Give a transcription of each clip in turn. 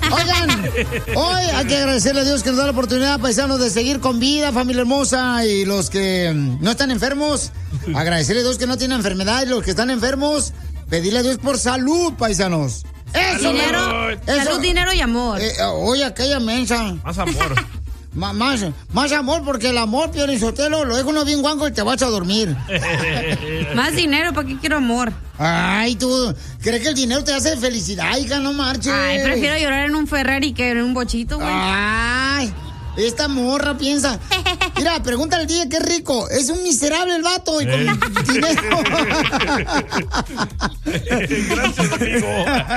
Oigan, hoy hay que agradecerle a Dios que nos da la oportunidad, paisanos, de seguir con vida, familia hermosa, y los que no están enfermos, agradecerle a Dios que no tienen enfermedad, y los que están enfermos, pedirle a Dios por salud, paisanos. Eso, dinero, salud, dinero y amor. Oye, aquella mensa. Más amor. Más amor, porque el amor, Piolín Sotelo, lo dejo uno bien guango y te vas a dormir. Más dinero, ¿para qué quiero amor? Ay, tú, ¿crees que el dinero te hace felicidad, hija? No marches. Ay, prefiero llorar en un Ferrari que en un bochito, güey. Ay, esta morra piensa. Mira, pregúntale al día, qué rico. Es un miserable el vato y con dinero. Gracias, amigo.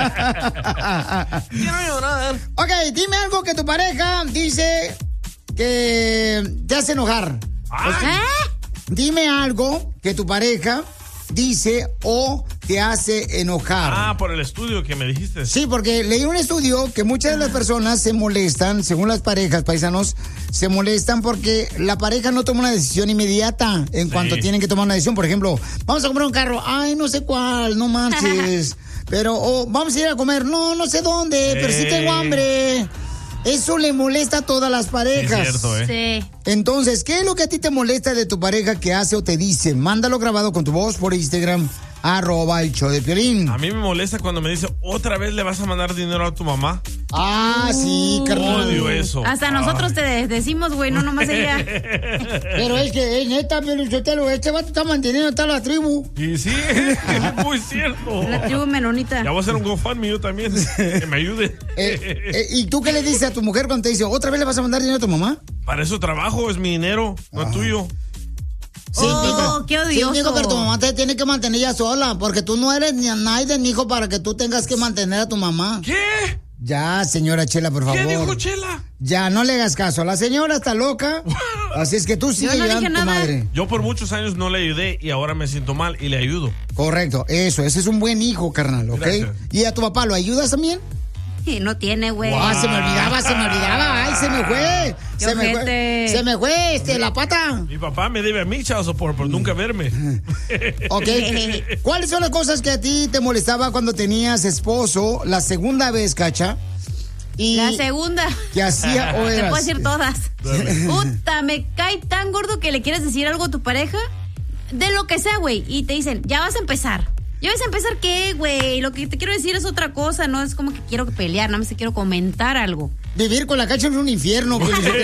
Quiero llorar. Ok, dime algo que tu pareja dice que te hace enojar. Dime algo que tu pareja dice o te hace enojar. Ah, por el estudio que me dijiste. Sí, porque leí un estudio que muchas de las personas se molestan, según las parejas, paisanos, se molestan porque la pareja no toma una decisión inmediata en cuanto tienen que tomar una decisión. Por ejemplo, vamos a comprar un carro. Ay, no sé cuál, no manches. Pero, vamos a ir a comer. No sé dónde, pero sí tengo hambre. Eso le molesta a todas las parejas. Es cierto, Sí. Entonces, ¿qué es lo que a ti te molesta de tu pareja que hace o te dice? Mándalo grabado con tu voz por Instagram, @el show de Piolín. A mí me molesta cuando me dice, ¿otra vez le vas a mandar dinero a tu mamá? Ah, sí, carnal. Odio eso. Hasta nosotros te decimos, güey, no nomás ella. Pero es que, neta, Piolín Sotelo, este vato está manteniendo a toda la tribu. Y sí, es muy cierto. La tribu menonita. Ya voy a hacer un GoFundMe yo también, que me ayude. ¿Y tú qué le dices a tu mujer cuando te dice, ¿otra vez le vas a mandar dinero a tu mamá? Para eso trabajo, es mi dinero, no es tuyo. Sí, qué odioso. Sí, digo, pero tu mamá te tiene que mantener ya sola, porque tú no eres ni a nadie, hijo, para que tú tengas que mantener a tu mamá. ¿Qué? Ya, señora Chela, por favor. ¿Qué dijo Chela? Ya, no le hagas caso. La señora está loca. Así es que tú sigue ayudando a tu madre. Yo por muchos años no le ayudé y ahora me siento mal y le ayudo. Correcto, ese es un buen hijo, carnal, ¿ok? Gracias. ¿Y a tu papá lo ayudas también? Sí, no tiene, güey. Se me olvidaba. Ay, se me fue. Se me fue, la pata. Mi papá me debe a mí, chao, por nunca verme. Ok. ¿Cuáles son las cosas que a ti te molestaba cuando tenías esposo la segunda vez, Cacha? La segunda. ¿Qué hacía o Te eras? puedo decir todas. Puta, me cae tan gordo que le quieres decir algo a tu pareja. De lo que sea, güey. Y te dicen, ya vas a empezar. ¿Ya vas a empezar qué, güey? Lo que te quiero decir es otra cosa. No es como que quiero pelear, nada más te quiero comentar algo. Vivir con la Cacha es un infierno.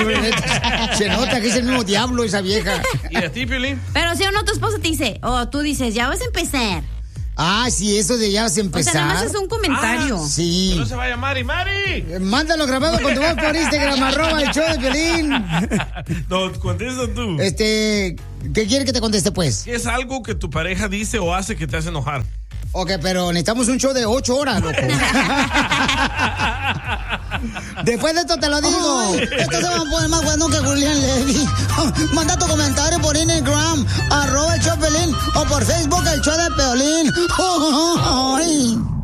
Se nota que es el mismo diablo esa vieja. ¿Y a ti, Piolín? Pero si o no, tu esposa te dice, tú dices, ya vas a empezar. Ah, sí, eso de ya vas a empezar. O sea, nada más es un comentario. Sí. No se vaya Mari. Mándalo grabado con tu voz por Instagram, @el show de Piolín. No, contesta tú. ¿Qué quiere que te conteste, pues? ¿Qué es algo que tu pareja dice o hace que te hace enojar? Ok, pero necesitamos un show de 8 horas, loco. Después de esto te lo digo. Esto se va a poner más bueno que Julián Levy. Manda tu comentario por Instagram, @el show de Piolín, o por Facebook, el show de Piolín.